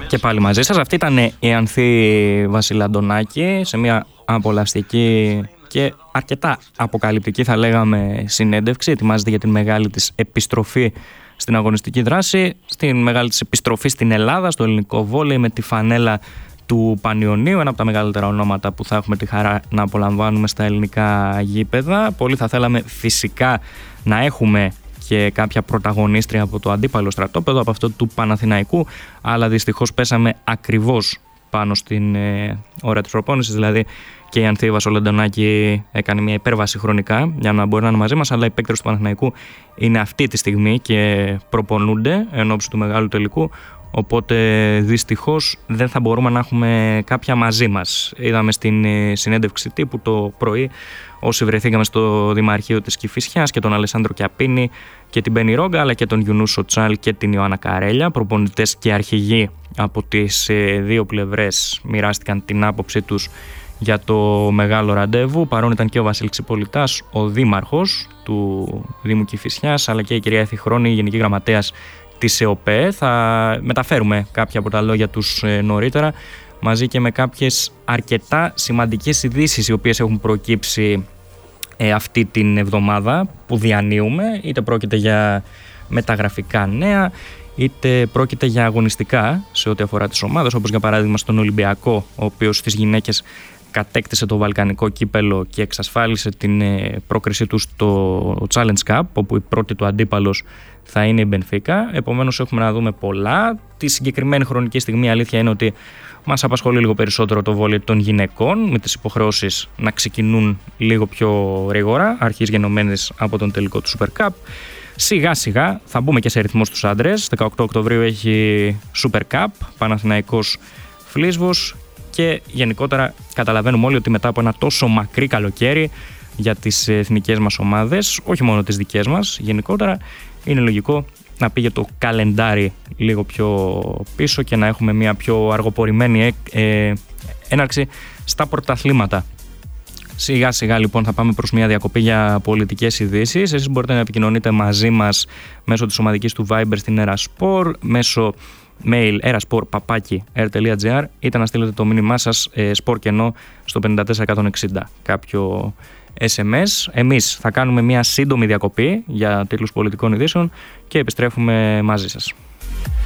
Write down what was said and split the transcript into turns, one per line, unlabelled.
Και πάλι μαζί σας. Αυτή ήταν η Ανθή Βασιλαντονάκη σε μια απολαυστική και αρκετά αποκαλυπτική, θα λέγαμε, συνέντευξη. Ετοιμάζεται για την μεγάλη της επιστροφή στην αγωνιστική δράση, στην μεγάλη της επιστροφή στην Ελλάδα, στο ελληνικό βόλεϊ, με τη φανέλα του Πανιωνίου, ένα από τα μεγαλύτερα ονόματα που θα έχουμε τη χαρά να απολαμβάνουμε στα ελληνικά γήπεδα. Πολύ θα θέλαμε φυσικά να έχουμε και κάποια πρωταγωνίστρια από το αντίπαλο στρατόπεδο, από αυτό του Παναθηναϊκού, αλλά δυστυχώς πέσαμε ακριβώς πάνω στην ώρα της προπόνησης, δηλαδή και η Ανθή Βασιλαντονάκη έκανε μια υπέρβαση χρονικά για να μπορεί να είναι μαζί μας, αλλά οι παίκτες του Παναθηναϊκού είναι αυτή τη στιγμή και προπονούνται εν ώψη του μεγάλου τελικού, οπότε δυστυχώς δεν θα μπορούμε να έχουμε κάποια μαζί μας. Είδαμε στην συνέντευξη τύπου το πρωί, όσοι βρεθήκαμε στο Δημαρχείο της Κηφισιάς, και τον Αλεσάνδρο Κιαπίνη και την Μπένι Ρόγκα, αλλά και τον Γιουνούσο Τσάλ και την Ιωάννα Καρέλια, προπονητές και αρχηγοί από τις δύο πλευρές, μοιράστηκαν την άποψή τους για το μεγάλο ραντεβού. Παρόν ήταν και ο Βασίλης Ξυπολιτάς, ο δήμαρχος του Δήμου Κηφισιάς, αλλά και η κυρία Εθιχρόνη, γενική γραμματέας της ΕΟΠΕ. Θα μεταφέρουμε κάποια από τα λόγια τους νωρίτερα, μαζί και με κάποιες αρκετά σημαντικές ειδήσεις οι οποίες έχουν προκύψει αυτή την εβδομάδα που διανύουμε, είτε πρόκειται για μεταγραφικά νέα, είτε πρόκειται για αγωνιστικά σε ό,τι αφορά τις ομάδες, όπως για παράδειγμα στον Ολυμπιακό, ο οποίος στις γυναίκες κατέκτησε το Βαλκανικό κύπελο και εξασφάλισε την πρόκρισή του στο Challenge Cup, όπου η πρώτη του αντίπαλος θα είναι η Μπενφίκα. Επομένως έχουμε να δούμε πολλά. Τη συγκεκριμένη χρονική στιγμή η αλήθεια είναι ότι μας απασχολεί λίγο περισσότερο το βόλεϊ των γυναικών, με τις υποχρεώσεις να ξεκινούν λίγο πιο γρήγορα, αρχής γενομένες από τον τελικό του Super Cup. Σιγά σιγά θα μπούμε και σε ρυθμό στους άντρες. 18 Οκτωβρίου έχει Super Cup, Παναθηναϊκός Φλίσβος, και γενικότερα καταλαβαίνουμε όλοι ότι μετά από ένα τόσο μακρύ καλοκαίρι για τις εθνικές μας ομάδες, όχι μόνο τις δικές μας, γενικότερα είναι λογικό να πήγε το καλεντάρι λίγο πιο πίσω και να έχουμε μια πιο αργοπορημένη έναρξη στα πρωταθλήματα. Σιγά σιγά λοιπόν θα πάμε προς μια διακοπή για πολιτικές ειδήσεις. Εσείς μπορείτε να επικοινωνείτε μαζί μας μέσω της ομαδικής του Viber στην Erasport, μέσω mail erasport@r.gr, είτε να στείλετε το μήνυμά σας sport κενό στο 54160, κάποιο SMS. Εμείς θα κάνουμε μια σύντομη διακοπή για τίτλους πολιτικών ειδήσεων και επιστρέφουμε μαζί σας.